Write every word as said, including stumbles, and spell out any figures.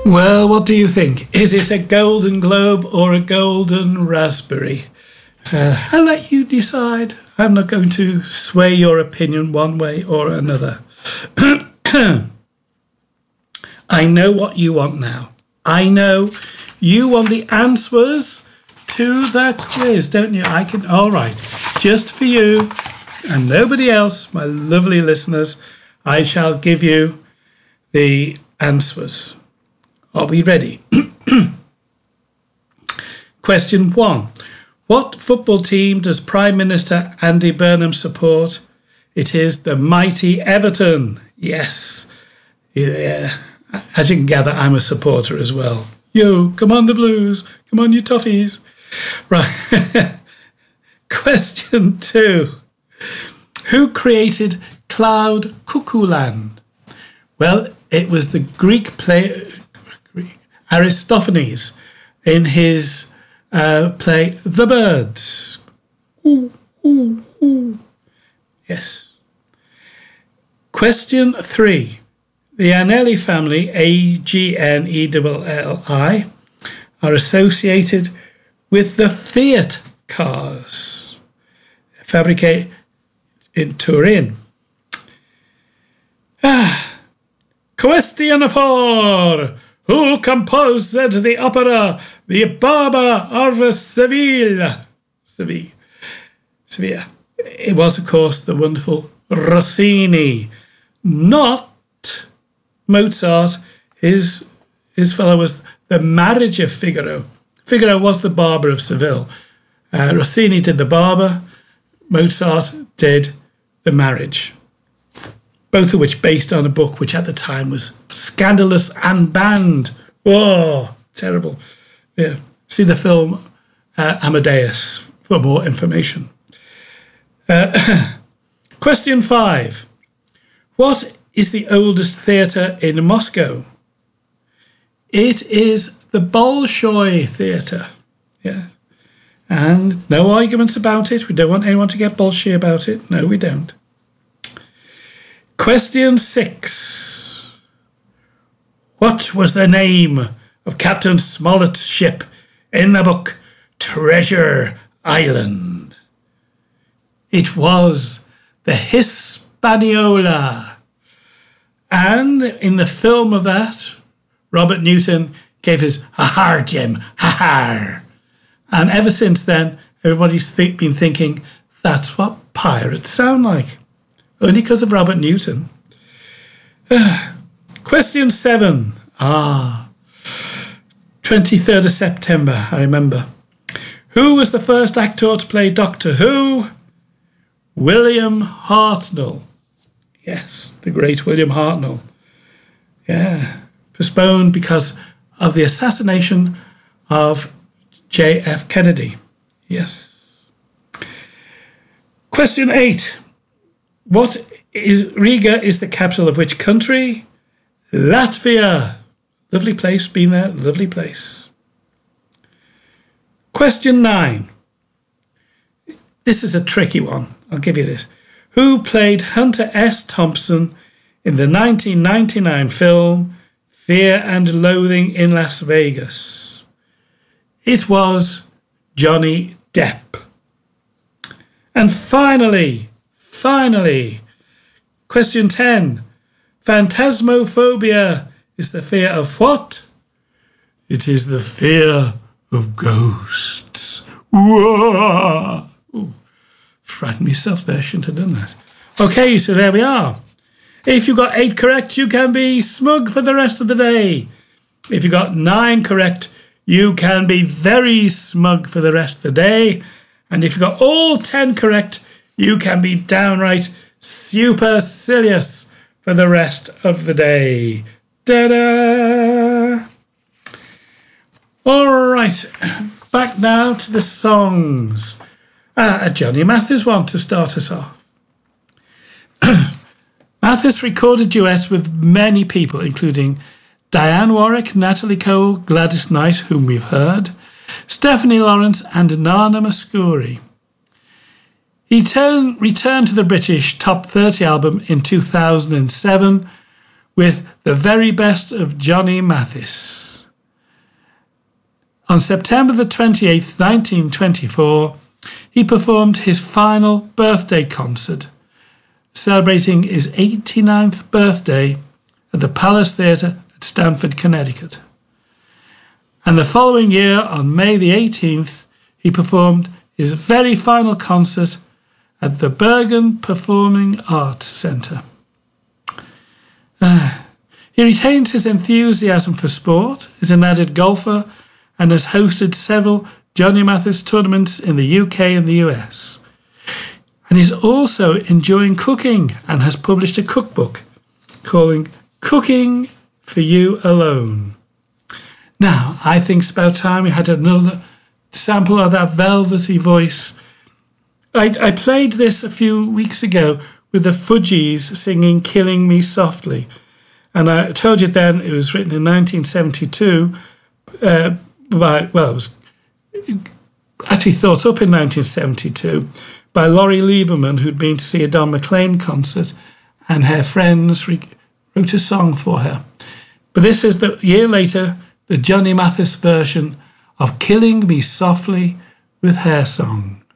Well, what do you think? Is it a Golden Globe or a Golden Raspberry? Uh, I'll let you decide. I'm not going to sway your opinion one way or another. I know what you want now. I know you want the answers to the quiz, don't you? I can. All right. Just for you and nobody else, my lovely listeners, I shall give you the answers. Are we ready? Question one. What football team does Prime Minister Andy Burnham support? It is the mighty Everton. Yes. Yeah. As you can gather, I'm a supporter as well. Yo, come on the Blues. Come on, you toughies. Right. Question two. Who created Cloud Cuckoo Land? Well, it was the Greek player Aristophanes in his uh, play The Birds. Ooh, ooh, ooh. Yes. Question three. The Agnelli family, A G N E L L I, are associated with the Fiat cars, fabricated in Turin. Ah. Question four. Who composed the opera The Barber of Seville? Seville. Seville. It was, of course, the wonderful Rossini, not Mozart. His his fellow was The Marriage of Figaro. Figaro was the Barber of Seville. Uh, Rossini did The Barber. Mozart did The Marriage. Both of which based on a book which at the time was scandalous and banned. Whoa, terrible. Yeah. See the film uh, Amadeus for more information. Uh, question five. What is the oldest theatre in Moscow? It is the Bolshoi Theatre. Yeah. And no arguments about it. We don't want anyone to get Bolshoi about it. No, we don't. Question six. What was the name of Captain Smollett's ship in the book Treasure Island? It was the Hispaniola. And in the film of that, Robert Newton gave his ha-ha, Jim, ha-ha. And ever since then, everybody's th- been thinking, that's what pirates sound like. Only because of Robert Newton. Uh, question seven. Ah. twenty-third of September, I remember. Who was the first actor to play Doctor Who? William Hartnell. Yes, the great William Hartnell. Yeah. Postponed because of the assassination of J F Kennedy. Yes. Question eight. What is Riga is the capital of which country? Latvia. Lovely place, been there, lovely place. Question nine. This is a tricky one. I'll give you this. Who played Hunter S. Thompson in the nineteen ninety-nine film Fear and Loathing in Las Vegas? It was Johnny Depp. And finally, Finally, question ten. Phantasmophobia is the fear of what? It is the fear of ghosts. Whoa! Ooh, frightened myself there, shouldn't have done that. Okay, so there we are. If you got eight correct, you can be smug for the rest of the day. If you got nine correct, you can be very smug for the rest of the day. And if you got all ten correct, you can be downright supercilious for the rest of the day. Da-da! All right, back now to the songs. Uh, a Johnny Mathis one to start us off. Mathis recorded duets with many people, including Diane Warwick, Natalie Cole, Gladys Knight, whom we've heard, Stephanie Lawrence, and Nana Mouskouri. He turn, returned to the British Top thirty album in two thousand seven with The Very Best of Johnny Mathis. On September the twenty-eighth, nineteen twenty-four, he performed his final birthday concert, celebrating his eighty-ninth birthday at the Palace Theatre at Stamford, Connecticut. And the following year, on May the eighteenth, he performed his very final concert at the Bergen Performing Arts Centre. Uh, he retains his enthusiasm for sport, is an avid golfer, and has hosted several Johnny Mathis tournaments in the U K and the U S. And he's also enjoying cooking and has published a cookbook calling Cooking for You Alone. Now, I think it's about time we had another sample of that velvety voice. I, I played this a few weeks ago with the Fugees singing Killing Me Softly. And I told you then it was written in nineteen seventy-two uh, by, well, it was actually thought up in nineteen seventy-two by Laurie Lieberman, who'd been to see a Don McLean concert, and her friends re- wrote a song for her. But this is the year later, the Johnny Mathis version of Killing Me Softly with Hair Song.